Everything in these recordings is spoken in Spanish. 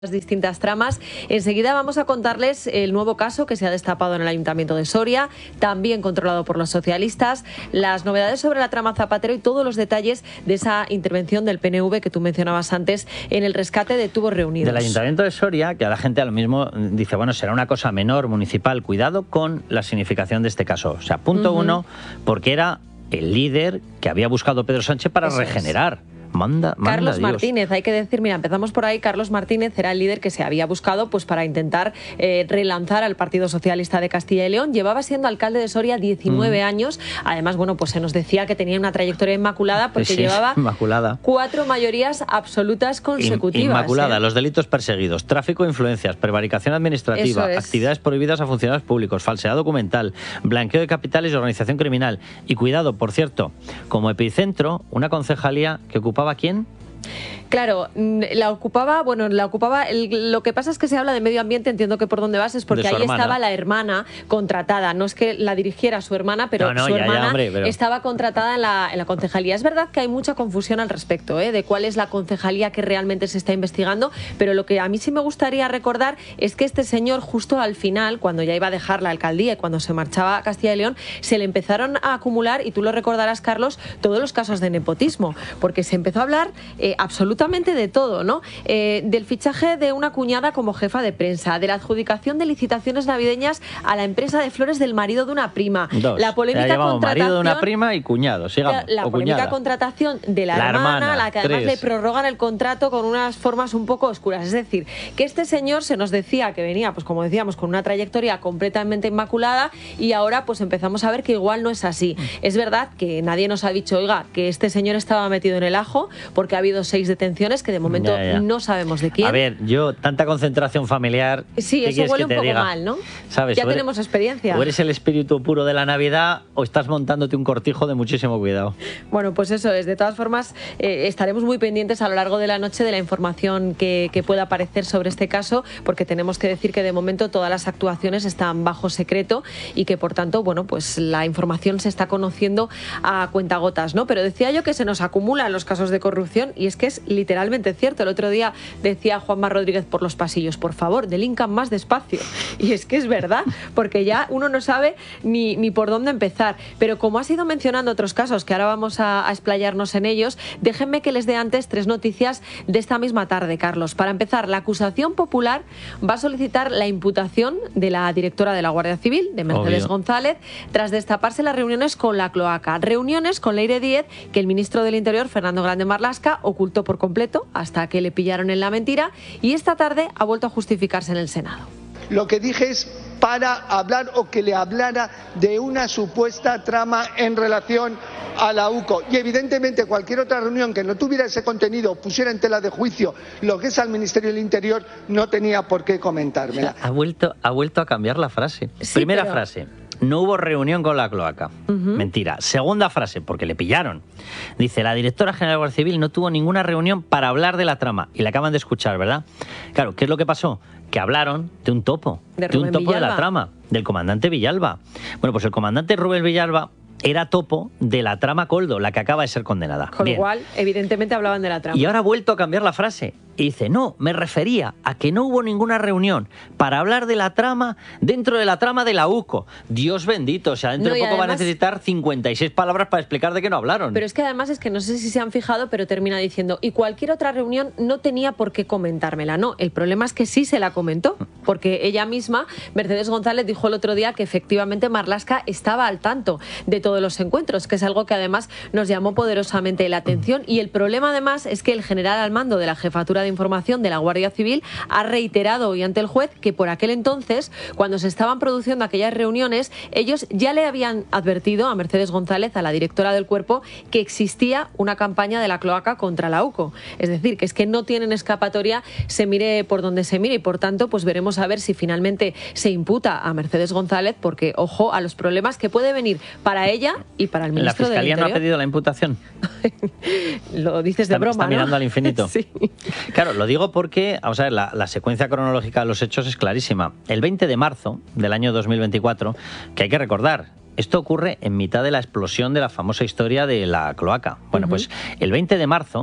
distintas tramas. Enseguida vamos a contarles el nuevo caso que se ha destapado en el Ayuntamiento de Soria, también controlado por los socialistas, las novedades sobre la trama Zapatero y todos los detalles de esa intervención del PNV que tú mencionabas antes en el rescate de tubos reunidos. Del Ayuntamiento de Soria, que a la gente a lo mismo dice, bueno, será una cosa menor, municipal. Cuidado con la significación de este caso. O sea, punto uno, porque era el líder que había buscado Pedro Sánchez para regenerar. Manda Carlos Dios. Martínez, hay que decir, mira, empezamos por ahí. Carlos Martínez era el líder que se había buscado pues para intentar relanzar al Partido Socialista de Castilla y León. Llevaba siendo alcalde de Soria 19 años. Además, bueno, pues se nos decía que tenía una trayectoria inmaculada porque llevaba 4 mayorías absolutas consecutivas. Inmaculada, los delitos perseguidos, tráfico de influencias, prevaricación administrativa, actividades prohibidas a funcionarios públicos, falsedad documental, blanqueo de capitales y organización criminal. Y cuidado, por cierto, como epicentro, una concejalía que ocupaba ¿quién? Claro, la ocupaba, lo que pasa es que se habla de medio ambiente, entiendo que por dónde vas es porque ahí estaba la hermana contratada, no es que la dirigiera su hermana, pero su hermana estaba contratada en la concejalía. Es verdad que hay mucha confusión al respecto, de cuál es la concejalía que realmente se está investigando, pero lo que a mí sí me gustaría recordar es que este señor justo al final, cuando ya iba a dejar la alcaldía y cuando se marchaba a Castilla y León, se le empezaron a acumular, y tú lo recordarás, Carlos, todos los casos de nepotismo, porque se empezó a hablar absolutamente de todo, ¿no? Del fichaje de una cuñada como jefa de prensa, de la adjudicación de licitaciones navideñas a la empresa de flores del marido de una prima, la polémica contratación, marido de una prima y cuñado, sigamos, la polémica contratación de la hermana, a la que además le prorrogan el contrato con unas formas un poco oscuras. Es decir, que este señor se nos decía que venía, pues como decíamos, con una trayectoria completamente inmaculada, y ahora pues empezamos a ver que igual no es así. Es verdad que nadie nos ha dicho, oiga, que este señor estaba metido en el ajo, porque ha habido 6 detenciones que de momento no sabemos de quién. A ver, tanta concentración familiar. Sí, eso huele un poco mal, ¿no? ¿Sabes? Ya tenemos experiencia. O eres el espíritu puro de la Navidad o estás montándote un cortijo de muchísimo cuidado. Bueno, pues eso es. De todas formas, estaremos muy pendientes a lo largo de la noche de la información que pueda aparecer sobre este caso, porque tenemos que decir que de momento todas las actuaciones están bajo secreto y que, por tanto, bueno, pues la información se está conociendo a cuentagotas, ¿no? Pero decía yo que se nos acumulan los casos de corrupción, y es que es literalmente cierto. El otro día decía Juanma Rodríguez por los pasillos, por favor, delincan más despacio. Y es que es verdad, porque ya uno no sabe ni por dónde empezar. Pero como has ido mencionando otros casos, que ahora vamos a explayarnos en ellos, déjenme que les dé antes 3 noticias de esta misma tarde, Carlos. Para empezar, la acusación popular va a solicitar la imputación de la directora de la Guardia Civil, de Mercedes González, tras destaparse las reuniones con la cloaca. Reuniones con Leire Díez, que el ministro del Interior, Fernando Grande Marlaska, ocultó por completo hasta que le pillaron en la mentira, y esta tarde ha vuelto a justificarse en el Senado. Lo que dije es para hablar o que le hablara de una supuesta trama en relación a la UCO, y evidentemente cualquier otra reunión que no tuviera ese contenido, pusiera en tela de juicio lo que es al Ministerio del Interior, no tenía por qué comentármela. Ha vuelto a cambiar la frase. Primera frase: no hubo reunión con la cloaca. Mentira. Segunda frase, porque le pillaron. Dice, la directora general de la Guardia Civil no tuvo ninguna reunión para hablar de la trama. Y la acaban de escuchar, ¿verdad? Claro, ¿qué es lo que pasó? Que hablaron de un topo. De un topo de la trama, del comandante Villalba. Bueno, pues el comandante Rubén Villalba era topo de la trama Coldo, la que acaba de ser condenada. Con lo cual, evidentemente hablaban de la trama. Y ahora ha vuelto a cambiar la frase. Y dice, no, me refería a que no hubo ninguna reunión para hablar de la trama dentro de la trama de la UCO. Dios bendito, o sea, dentro de poco además, va a necesitar 56 palabras para explicar de qué no hablaron. Pero es que además es que no sé si se han fijado, pero termina diciendo, y cualquier otra reunión no tenía por qué comentármela. No, el problema es que sí se la comentó, porque ella misma, Mercedes González, dijo el otro día que efectivamente Marlaska estaba al tanto de todos los encuentros, que es algo que además nos llamó poderosamente la atención. Y el problema además es que el general al mando de la Jefatura de Información de la Guardia Civil ha reiterado hoy ante el juez que por aquel entonces, cuando se estaban produciendo aquellas reuniones, ellos ya le habían advertido a Mercedes González, a la directora del cuerpo, que existía una campaña de la cloaca contra la UCO. Es decir, que es que no tienen escapatoria, se mire por donde se mire, y por tanto pues veremos a ver si finalmente se imputa a Mercedes González, porque ojo a los problemas que puede venir para ella y para el ministro del Interior. ¿La Fiscalía no ha pedido la imputación? Lo dices de broma, está mirando, ¿no? Al infinito. Sí. Claro, lo digo porque, vamos a ver, la secuencia cronológica de los hechos es clarísima. El 20 de marzo del año 2024, que hay que recordar, esto ocurre en mitad de la explosión de la famosa historia de la cloaca. Bueno, pues el 20 de marzo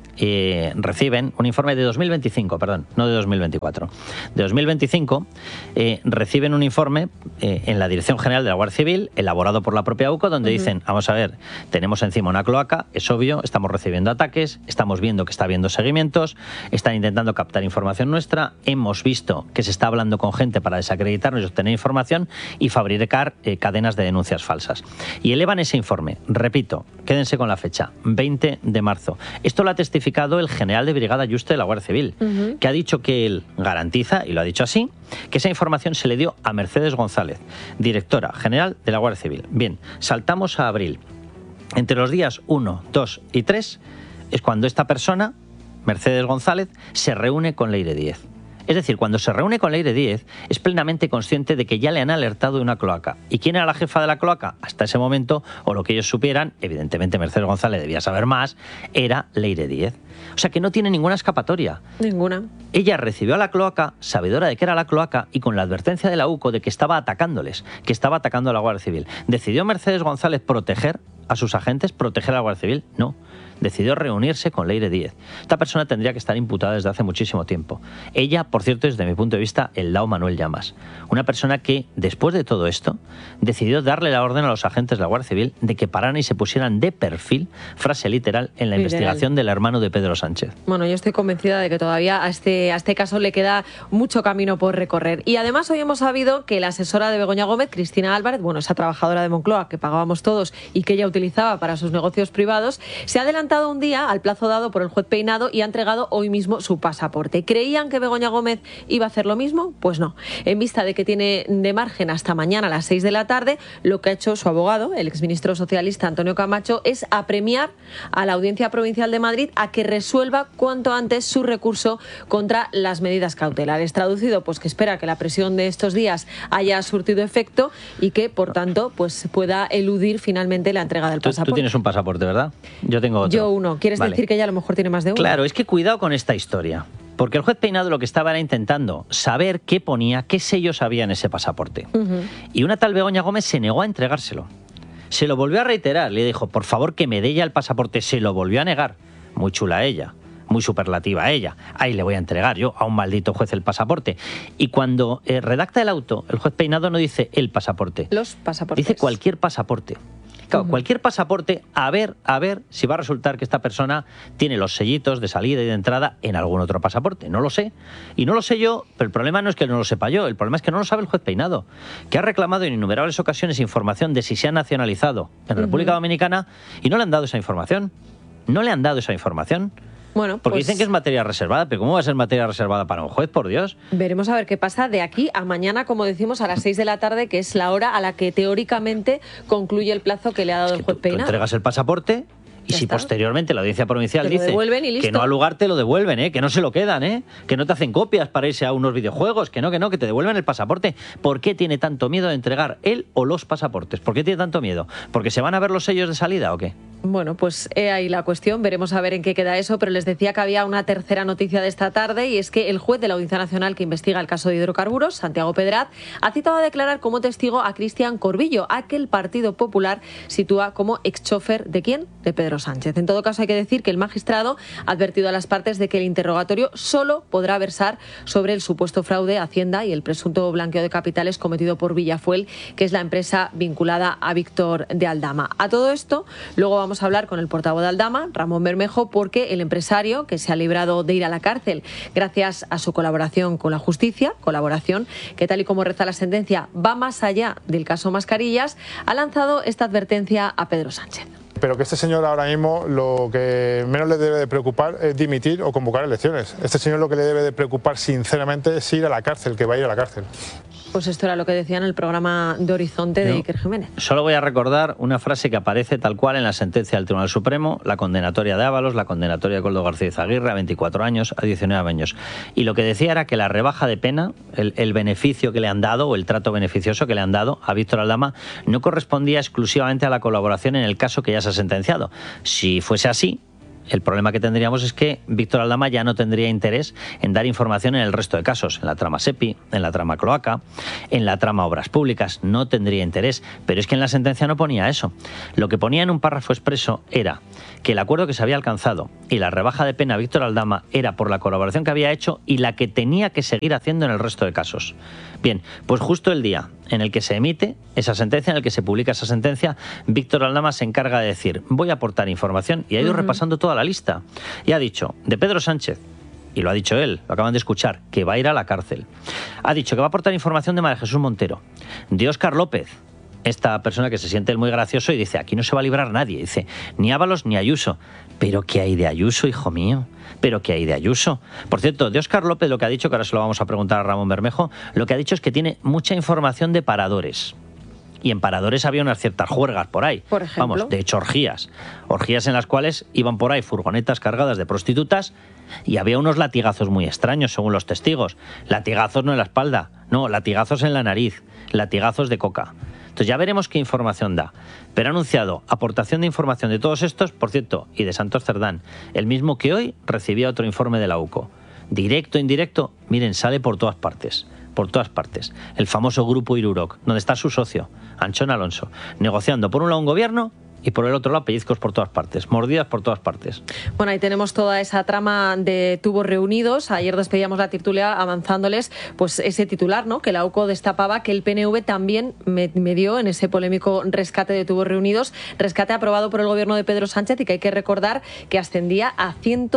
reciben un informe de 2025, perdón, no de 2024. De 2025 reciben un informe en la Dirección General de la Guardia Civil, elaborado por la propia UCO, donde dicen, vamos a ver, tenemos encima una cloaca, es obvio, estamos recibiendo ataques, estamos viendo que está habiendo seguimientos, están intentando captar información nuestra, hemos visto que se está hablando con gente para desacreditarnos y obtener información y fabricar cadenas de denuncias falsas. Y elevan ese informe, repito, quédense con la fecha, 20 de marzo. Esto lo ha testificado el general de brigada Yuste de la Guardia Civil, que ha dicho que él garantiza, y lo ha dicho así, que esa información se le dio a Mercedes González, directora general de la Guardia Civil. Bien, saltamos a abril. Entre los días 1, 2 y 3 es cuando esta persona, Mercedes González, se reúne con Leire Díez. Es decir, cuando se reúne con Leire Díez, es plenamente consciente de que ya le han alertado de una cloaca. ¿Y quién era la jefa de la cloaca? Hasta ese momento, o lo que ellos supieran, evidentemente Mercedes González debía saber más, era Leire Díez. O sea que no tiene ninguna escapatoria. Ninguna. Ella recibió a la cloaca, sabedora de que era la cloaca, y con la advertencia de la UCO de que estaba atacándoles, que estaba atacando a la Guardia Civil. ¿Decidió Mercedes González proteger a sus agentes, proteger a la Guardia Civil? No. Decidió reunirse con Leire Díez. Esta persona tendría que estar imputada desde hace muchísimo tiempo. Ella, por cierto, desde mi punto de vista, el Lao Manuel Llamas. Una persona que, después de todo esto, decidió darle la orden a los agentes de la Guardia Civil de que pararan y se pusieran de perfil, frase literal, en la investigación del hermano de Pedro Sánchez. Bueno, yo estoy convencida de que todavía a este caso le queda mucho camino por recorrer. Y además hoy hemos sabido que la asesora de Begoña Gómez, Cristina Álvarez, bueno, esa trabajadora de Moncloa que pagábamos todos y que ella utilizaba para sus negocios privados, se ha adelantado un día al plazo dado por el juez Peinado y ha entregado hoy mismo su pasaporte. ¿Creían que Begoña Gómez iba a hacer lo mismo? Pues no. En vista de que tiene de margen hasta mañana a las 6 de la tarde, lo que ha hecho su abogado, el exministro socialista Antonio Camacho, es apremiar a la Audiencia Provincial de Madrid a que resuelva cuanto antes su recurso contra las medidas cautelares. Traducido, pues que espera que la presión de estos días haya surtido efecto y que, por tanto, pues pueda eludir finalmente la entrega del pasaporte. Tú tienes un pasaporte, ¿verdad? Yo tengo otro. Yo uno. ¿Quieres decir que ella a lo mejor tiene más de uno? Claro, es que cuidado con esta historia. Porque el juez Peinado lo que estaba era intentando saber qué ponía, qué sellos había en ese pasaporte. Y una tal Begoña Gómez se negó a entregárselo. Se lo volvió a reiterar. Le dijo, por favor, que me dé ya el pasaporte. Se lo volvió a negar. Muy chula ella. Muy superlativa ella. Ahí le voy a entregar yo a un maldito juez el pasaporte. Y cuando redacta el auto, el juez Peinado no dice el pasaporte. Los pasaportes. Dice cualquier pasaporte. Claro, cualquier pasaporte, a ver si va a resultar que esta persona tiene los sellitos de salida y de entrada en algún otro pasaporte. No lo sé. Y no lo sé yo, pero el problema no es que no lo sepa yo, el problema es que no lo sabe el juez Peinado, que ha reclamado en innumerables ocasiones información de si se ha nacionalizado en República Dominicana y no le han dado esa información. No le han dado esa información. Bueno, porque pues dicen que es materia reservada, pero ¿cómo va a ser materia reservada para un juez, por Dios? Veremos a ver qué pasa de aquí a mañana, como decimos, a las 6 de la tarde, que es la hora a la que teóricamente concluye el plazo que le ha dado el juez Peinado. Tú entregas el pasaporte y si posteriormente la Audiencia Provincial dice que no al lugar, te lo devuelven, que no se lo quedan, que no te hacen copias para irse a unos videojuegos, que no, que te devuelven el pasaporte. ¿Por qué tiene tanto miedo de entregar él o los pasaportes? ¿Por qué tiene tanto miedo? ¿Porque se van a ver los sellos de salida o qué? Bueno, pues he ahí la cuestión, veremos a ver en qué queda eso, pero les decía que había una tercera noticia de esta tarde y es que el juez de la Audiencia Nacional que investiga el caso de hidrocarburos, Santiago Pedraz, ha citado a declarar como testigo a Cristian Corbillo, a que el Partido Popular sitúa como exchofer ¿de quién? De Pedro Sánchez. En todo caso hay que decir que el magistrado ha advertido a las partes de que el interrogatorio solo podrá versar sobre el supuesto fraude a Hacienda y el presunto blanqueo de capitales cometido por Villafuel, que es la empresa vinculada a Víctor de Aldama. A todo esto, luego vamos a hablar con el portavoz de Aldama, Ramón Bermejo, porque el empresario, que se ha librado de ir a la cárcel gracias a su colaboración con la justicia, colaboración que tal y como reza la sentencia va más allá del caso Mascarillas, ha lanzado esta advertencia a Pedro Sánchez. Pero que este señor ahora mismo lo que menos le debe de preocupar es dimitir o convocar elecciones. Este señor lo que le debe de preocupar sinceramente es ir a la cárcel, que va a ir a la cárcel. Pues esto era lo que decía en el programa de Horizonte de Iker Jiménez. Solo voy a recordar una frase que aparece tal cual en la sentencia del Tribunal Supremo, la condenatoria de Ábalos, la condenatoria de Coldo García Izaguirre a 24 años, a 19 años. Y lo que decía era que la rebaja de pena, el beneficio que le han dado o el trato beneficioso que le han dado a Víctor Aldama no correspondía exclusivamente a la colaboración en el caso que ya se ha sentenciado. Si fuese así, El problema que tendríamos es que Víctor Aldama ya no tendría interés en dar información en el resto de casos, en la trama SEPI, en la trama Cloaca, en la trama Obras Públicas, no tendría interés. Pero es que en la sentencia no ponía eso. Lo que ponía en un párrafo expreso era que el acuerdo que se había alcanzado y la rebaja de pena a Víctor Aldama era por la colaboración que había hecho y la que tenía que seguir haciendo en el resto de casos. Bien, pues justo el día en el que se emite esa sentencia, en el que se publica esa sentencia, Víctor Aldama se encarga de decir, voy a aportar información, y ha ido repasando toda la lista. Y ha dicho, de Pedro Sánchez, y lo ha dicho él, lo acaban de escuchar, que va a ir a la cárcel. Ha dicho que va a aportar información de María Jesús Montero, de Óscar López, esta persona que se siente muy gracioso y dice, aquí no se va a librar nadie, dice, ni Ábalos ni Ayuso. ¿Pero qué hay de Ayuso, hijo mío? ¿Pero qué hay de Ayuso? Por cierto, de Óscar López lo que ha dicho, que ahora se lo vamos a preguntar a Ramón Bermejo, lo que ha dicho es que tiene mucha información de paradores. Y en paradores había unas ciertas juergas por ahí. Por ejemplo. Vamos, de hecho, orgías. Orgías en las cuales iban por ahí furgonetas cargadas de prostitutas y había unos latigazos muy extraños, según los testigos. Latigazos no en la espalda, no, latigazos en la nariz, latigazos de coca. Entonces ya veremos qué información da. Pero ha anunciado aportación de información de todos estos, por cierto, y de Santos Cerdán, el mismo que hoy recibía otro informe de la UCO. Directo, indirecto, miren, sale por todas partes. Por todas partes. El famoso grupo Iruroc, donde está su socio, Anchón Alonso, negociando por un lado un gobierno y por el otro lado pellizcos por todas partes, mordidas por todas partes. Bueno, ahí tenemos toda esa trama de tubos reunidos. Ayer despedíamos la tertulia avanzándoles pues ese titular, ¿no?, que la UCO destapaba que el PNV también medió en ese polémico rescate de tubos reunidos, rescate aprobado por el gobierno de Pedro Sánchez y que hay que recordar que ascendía a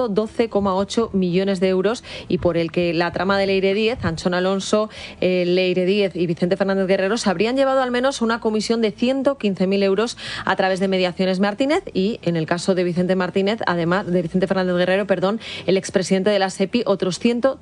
112,8 millones de euros y por el que la trama de Leire Díez, Anchón Alonso, Leire Díez y Vicente Fernández Guerrero se habrían llevado al menos una comisión de 115.000 euros a través de Mediaciones Martínez y en el caso de Vicente Martínez, además de Vicente Fernández Guerrero, el expresidente de la SEPI, otros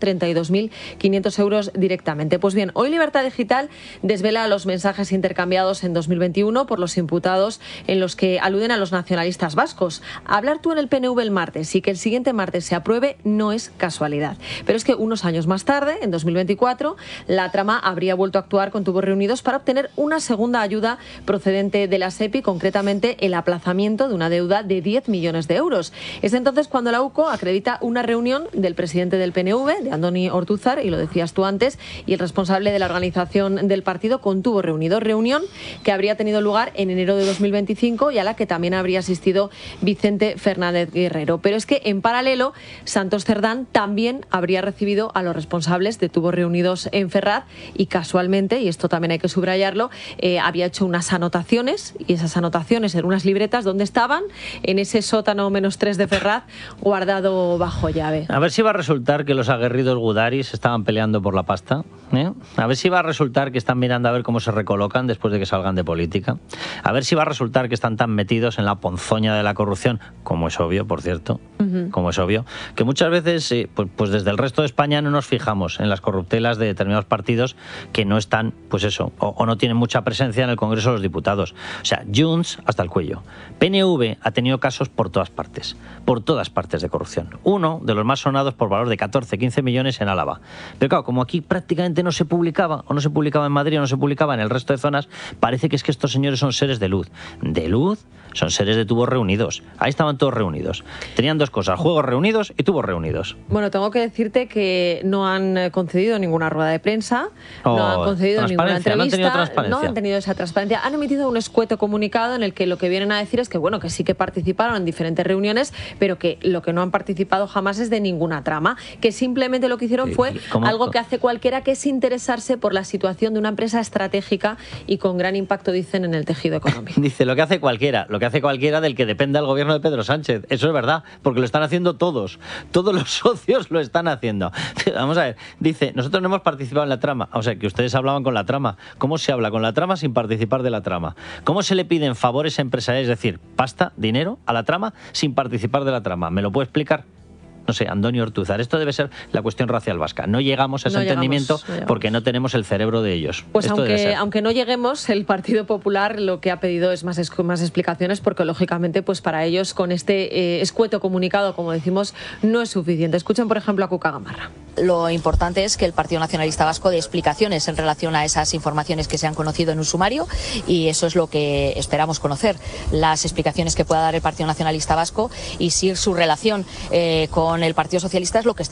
132.500 euros directamente. Pues bien, hoy Libertad Digital desvela los mensajes intercambiados en 2021 por los imputados en los que aluden a los nacionalistas vascos. Hablar tú en el PNV el martes y que el siguiente martes se apruebe no es casualidad. Pero es que unos años más tarde, en 2024, la trama habría vuelto a actuar con tubos reunidos para obtener una segunda ayuda procedente de la SEPI, concretamente el aplazamiento de una deuda de 10 millones de euros. Es entonces cuando la UCO acredita una reunión del presidente del PNV, de Andoni Ortúzar, y lo decías tú antes, y el responsable de la organización del partido con tubos reunidos. Reunión que habría tenido lugar en enero de 2025 y a la que también habría asistido Vicente Fernández Guerrero. Pero es que en paralelo, Santos Cerdán también habría recibido a los responsables de tubos reunidos en Ferraz y casualmente, y esto también hay que subrayarlo, había hecho unas anotaciones y esas anotaciones eran unas libretas donde estaban en ese sótano -3 de Ferraz guardado bajo llave. A ver si va a resultar que los aguerridos gudaris estaban peleando por la pasta, ¿eh? A ver si va a resultar que están mirando a ver cómo se recolocan después de que salgan de política. A ver si va a resultar que están tan metidos en la ponzoña de la corrupción, como es obvio, por cierto, como es obvio, que muchas veces pues desde el resto de España no nos fijamos en las corruptelas de determinados partidos que no están, pues eso, o no tienen mucha presencia en el Congreso de los Diputados. O sea, Junts hasta el cuello. PNV ha tenido casos por todas partes de corrupción. Uno de los más sonados por valor de 14-15 millones en Álava. Pero claro, como aquí prácticamente no se publicaba, o no se publicaba en Madrid, o no se publicaba en el resto de zonas, parece que es que estos señores son seres de luz. ¿De luz? Son seres de tubos reunidos. Ahí estaban todos reunidos. Tenían dos cosas, juegos reunidos y tubos reunidos. Bueno, tengo que decirte que no han concedido ninguna rueda de prensa, no han concedido ninguna entrevista, no han tenido esa transparencia. Han emitido un escueto comunicado en el que lo que vienen a decir es que, bueno, que sí que participaron en diferentes reuniones, pero que lo que no han participado jamás es de ninguna trama, que simplemente lo que hicieron fue algo que hace cualquiera, que es interesarse por la situación de una empresa estratégica y con gran impacto, dicen, en el tejido económico. Dice, lo que hace cualquiera del que dependa el gobierno de Pedro Sánchez. Eso es verdad, porque lo están haciendo todos los socios lo están haciendo. Vamos a ver, dice, nosotros no hemos participado en la trama, o sea, que ustedes hablaban con la trama. ¿Cómo se habla con la trama sin participar de la trama? ¿Cómo se le piden favores empresariales, es decir, pasta, dinero, a la trama sin participar de la trama? ¿Me lo puede explicar? No sé, Andoni Ortúzar. Esto debe ser la cuestión racial vasca. No llegamos a ese entendimiento porque no tenemos el cerebro de ellos. Pues aunque no lleguemos, el Partido Popular lo que ha pedido es más explicaciones, porque lógicamente pues para ellos con este escueto comunicado, como decimos, no es suficiente. Escuchen, por ejemplo, a Cuca Gamarra. Lo importante es que el Partido Nacionalista Vasco dé explicaciones en relación a esas informaciones que se han conocido en un sumario, y eso es lo que esperamos conocer, las explicaciones que pueda dar el Partido Nacionalista Vasco, y si su relación con el Partido Socialista es lo que está